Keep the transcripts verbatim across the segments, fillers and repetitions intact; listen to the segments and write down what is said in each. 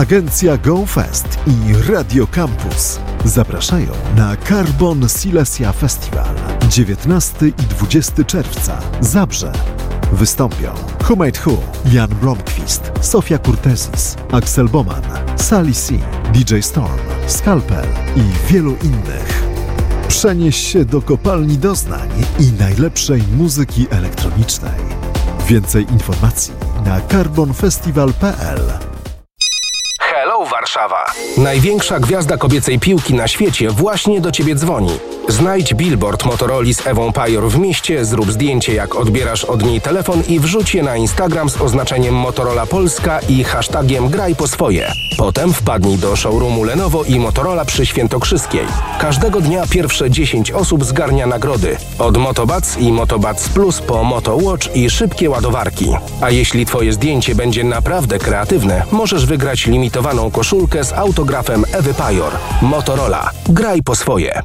Agencja Go Fest i Radio Campus zapraszają na Carbon Silesia Festival dziewiętnastego i dwudziestego czerwca. Zabrze. Wystąpią Who Made Who, Jan Blomqvist, Sofia Kurtesis, Axel Boman, Sally C, D J Storm, Scalpel i wielu innych. Przenieś się do kopalni doznań i najlepszej muzyki elektronicznej. Więcej informacji na carbon festival kropka p l. Hello Warszawa! Największa gwiazda kobiecej piłki na świecie właśnie do Ciebie dzwoni. Znajdź billboard Motorola z Ewą Pajor w mieście, zrób zdjęcie jak odbierasz od niej telefon i wrzuć je na Instagram z oznaczeniem Motorola Polska i hashtagiem graj po swoje. Potem wpadnij do showroomu Lenovo i Motorola przy Świętokrzyskiej. Każdego dnia pierwsze dziesięć osób zgarnia nagrody. Od Motobuds i Motobuds Plus po MotoWatch i szybkie ładowarki. A jeśli Twoje zdjęcie będzie naprawdę kreatywne, możesz wygrać limitowaną koszulkę z autografem Ewy Pajor. Motorola. Graj po swoje.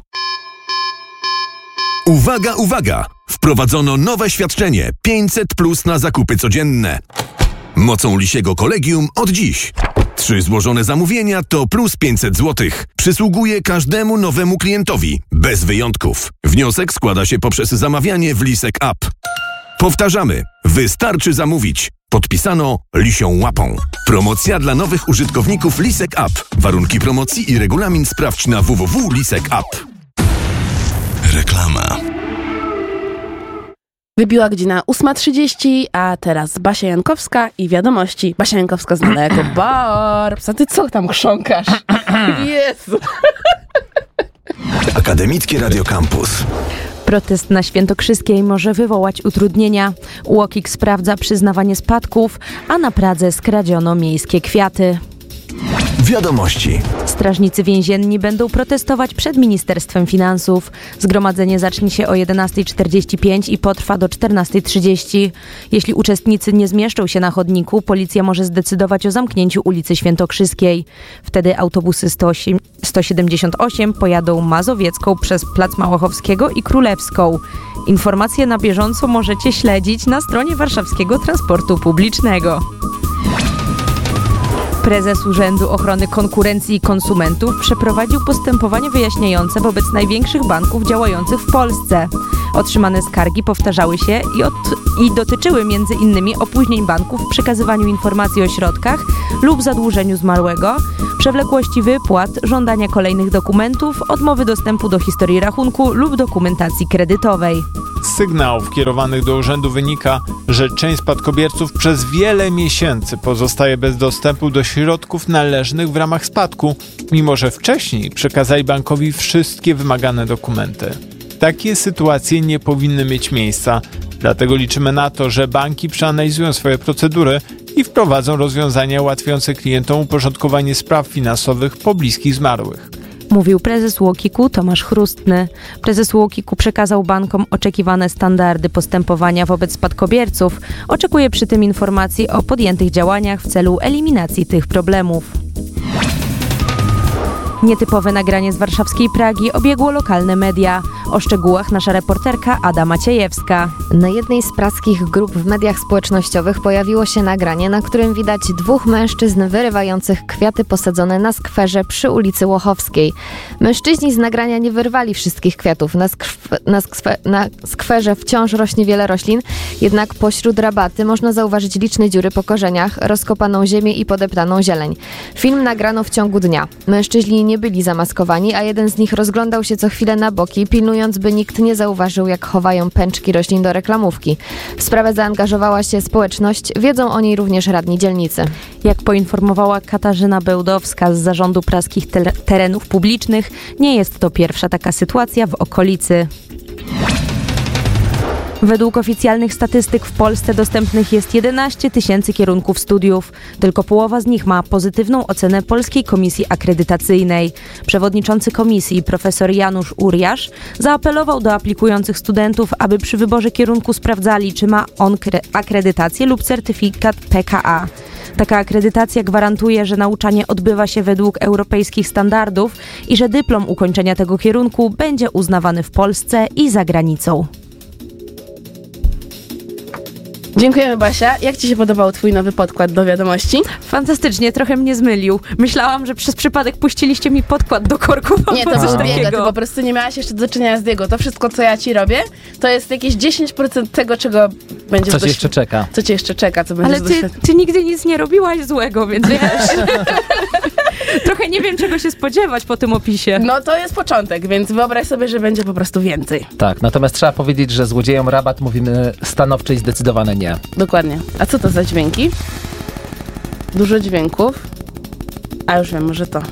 Uwaga, uwaga! Wprowadzono nowe świadczenie pięćset plus na zakupy codzienne. Mocą Lisiego Kolegium od dziś. Trzy złożone zamówienia to plus pięćset złotych. Przysługuje każdemu nowemu klientowi, bez wyjątków. Wniosek składa się poprzez zamawianie w Lisek App. Powtarzamy, wystarczy zamówić. Podpisano Lisią Łapą. Promocja dla nowych użytkowników Lisek App. Warunki promocji i regulamin sprawdź na w w w kropka lisek kropka app. Reklama. Wybiła godzina ósma trzydzieści, a teraz Basia Jankowska i wiadomości. Basia Jankowska znana jako Barbs. A ty co tam chrząkasz? Jezu. Akademickie Radio Campus. Protest na Świętokrzyskiej może wywołać utrudnienia. UOKiK sprawdza przyznawanie spadków, a na Pradze skradziono miejskie kwiaty. Wiadomości. Strażnicy więzienni będą protestować przed Ministerstwem Finansów. Zgromadzenie zacznie się o jedenasta czterdzieści pięć i potrwa do czternasta trzydzieści. Jeśli uczestnicy nie zmieszczą się na chodniku, policja może zdecydować o zamknięciu ulicy Świętokrzyskiej. Wtedy autobusy sto siedemdziesiąt osiem pojadą Mazowiecką przez Plac Małachowskiego i Królewską. Informacje na bieżąco możecie śledzić na stronie Warszawskiego Transportu Publicznego. Prezes Urzędu Ochrony Konkurencji i Konsumentów przeprowadził postępowanie wyjaśniające wobec największych banków działających w Polsce. Otrzymane skargi powtarzały się i, od, i dotyczyły między innymi opóźnień banków w przekazywaniu informacji o środkach lub zadłużeniu zmarłego, przewlekłości wypłat, żądania kolejnych dokumentów, odmowy dostępu do historii rachunku lub dokumentacji kredytowej. Z sygnałów kierowanych do urzędu wynika, że część spadkobierców przez wiele miesięcy pozostaje bez dostępu do środków należnych w ramach spadku, mimo że wcześniej przekazali bankowi wszystkie wymagane dokumenty. Takie sytuacje nie powinny mieć miejsca, dlatego liczymy na to, że banki przeanalizują swoje procedury i wprowadzą rozwiązania ułatwiające klientom uporządkowanie spraw finansowych po bliskich zmarłych. Mówił prezes UOKiK-u Tomasz Chrustny. Prezes UOKiK-u przekazał bankom oczekiwane standardy postępowania wobec spadkobierców. Oczekuje przy tym informacji o podjętych działaniach w celu eliminacji tych problemów. Nietypowe nagranie z warszawskiej Pragi obiegło lokalne media. O szczegółach nasza reporterka Ada Maciejewska. Na jednej z praskich grup w mediach społecznościowych pojawiło się nagranie, na którym widać dwóch mężczyzn wyrywających kwiaty posadzone na skwerze przy ulicy Łochowskiej. Mężczyźni z nagrania nie wyrwali wszystkich kwiatów. Na, skw- na, skwe- na skwerze wciąż rośnie wiele roślin, jednak pośród rabaty można zauważyć liczne dziury po korzeniach, rozkopaną ziemię i podeptaną zieleń. Film nagrano w ciągu dnia. Mężczyźni nie byli zamaskowani, a jeden z nich rozglądał się co chwilę na boki, pilnując, by nikt nie zauważył, jak chowają pęczki roślin do reklamówki. W sprawę zaangażowała się społeczność, wiedzą o niej również radni dzielnicy. Jak poinformowała Katarzyna Bełdowska z Zarządu Praskich Te- Terenów Publicznych, nie jest to pierwsza taka sytuacja w okolicy. Według oficjalnych statystyk w Polsce dostępnych jest jedenaście tysięcy kierunków studiów. Tylko połowa z nich ma pozytywną ocenę Polskiej Komisji Akredytacyjnej. Przewodniczący komisji, profesor Janusz Uriasz, zaapelował do aplikujących studentów, aby przy wyborze kierunku sprawdzali, czy ma on kre- akredytację lub certyfikat P K A. Taka akredytacja gwarantuje, że nauczanie odbywa się według europejskich standardów i że dyplom ukończenia tego kierunku będzie uznawany w Polsce i za granicą. Dziękujemy, Basia. Jak ci się podobał twój nowy podkład do wiadomości? Fantastycznie, trochę mnie zmylił. Myślałam, że przez przypadek puściliście mi podkład do korków. Nie, to albo był coś Diego, takiego. ty po prostu nie miałaś jeszcze do czynienia z Diego. To wszystko, co ja ci robię, to jest jakieś dziesięć procent tego, czego będziesz Co cię doświ- jeszcze czeka? Co cię jeszcze czeka, co będziesz Ale ty, doświadczać. ty nigdy nic nie robiłaś złego, więc wiesz. Trochę nie wiem, czego się spodziewać po tym opisie. No to jest początek, więc wyobraź sobie, że będzie po prostu więcej. Tak, natomiast trzeba powiedzieć, że złodziejom rabat mówimy stanowcze i zdecydowane nie. Dokładnie. A co to za dźwięki? Dużo dźwięków. A już wiem, może to.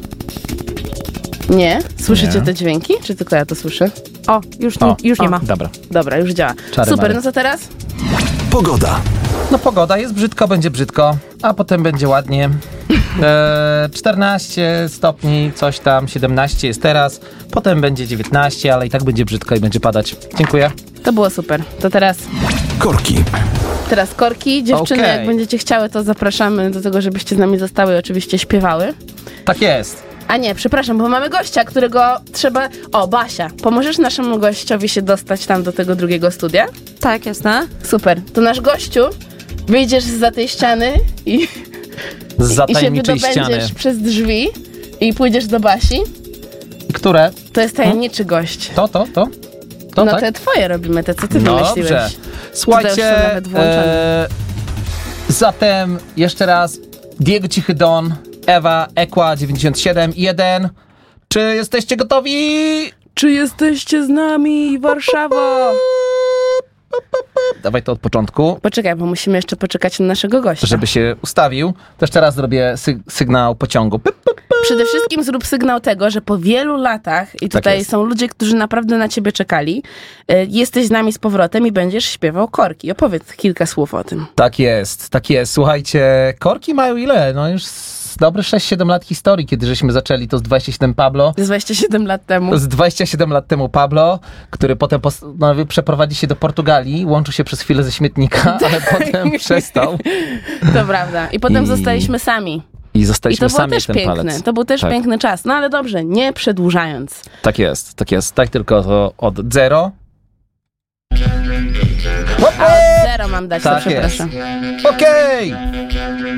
Nie? Słyszycie Nie. te dźwięki? Czy tylko ja to słyszę? O, już, O, już nie o. ma. Dobra. Dobra, już działa. Czary Super, mary. no co teraz? Pogoda. No pogoda jest brzydko, będzie brzydko, a potem będzie ładnie. E, czternaście stopni, coś tam, siedemnaście jest teraz, potem będzie dziewiętnaście, ale i tak będzie brzydko i będzie padać. Dziękuję. To było super. To teraz, Korki. teraz korki. Dziewczyny, Okej. jak będziecie chciały, to zapraszamy do tego, żebyście z nami zostały i oczywiście śpiewały. Tak jest. A nie, przepraszam, bo mamy gościa, którego trzeba... O, Basia, pomożesz naszemu gościowi się dostać tam do tego drugiego studia? Tak, jasne. Super. To nasz gościu, wyjdziesz zza tej ściany i, Z i się zatajemniczej ściany. wydobędziesz przez drzwi i pójdziesz do Basi. Które? To jest tajemniczy gość. To, to, to? To No tak? te twoje robimy, te co ty wymyśliłeś. Dobrze. Tutaj Słuchajcie, już są nawet włączone. e, zatem jeszcze raz Diego Cichy Don, Ewa, Ekła dziewięćdziesiąt siedem jeden. Czy jesteście gotowi? Czy jesteście z nami, Warszawa? Dawaj to od początku, Poczekaj, bo musimy jeszcze poczekać na naszego gościa. żeby się ustawił. To jeszcze raz zrobię sy- sygnał pociągu. Pyp, pyp, pyp. Przede wszystkim zrób sygnał tego, że po wielu latach, i Tak tutaj jest. są ludzie, którzy naprawdę na ciebie czekali, y, jesteś z nami z powrotem i będziesz śpiewał korki. Opowiedz kilka słów o tym. Tak jest, tak jest. Słuchajcie, korki mają ile? No już z dobre sześć siedem lat historii, kiedy żeśmy zaczęli to z dwadzieścia siedem Pablo. Z dwadzieścia siedem lat temu. To z dwadzieścia siedem lat temu Pablo, który potem postanowił przeprowadzić się do Portugalii, łączył się przez chwilę ze śmietnika, ale potem przestał To prawda. I potem I- zostaliśmy sami. i I zostaliśmy to było sami też ten piękne. palec. To był też Tak. piękny czas. No ale dobrze, nie przedłużając. Tak jest, tak jest. Tak tylko to od zero. A od zero mam dać, to Tak jest. przepraszam. Okej!